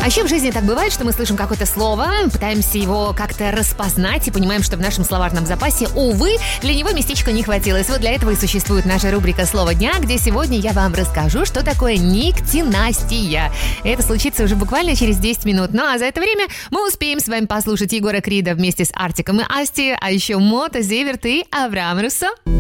вообще в жизни так бывает, что мы слышим какое-то слово, пытаемся его как-то распознать и понимаем, что в нашем словарном запасе, увы, для него местечка не хватилось. Вот для этого и существует наша рубрика «Слово дня», где сегодня я вам расскажу, что такое нектинастия. Это случится уже буквально через 10 минут. Ну а за это время мы успеем с вами послушать Егора Крида вместе с Артиком и Асти, а еще Мото, Зиверт и Авраам Руссо.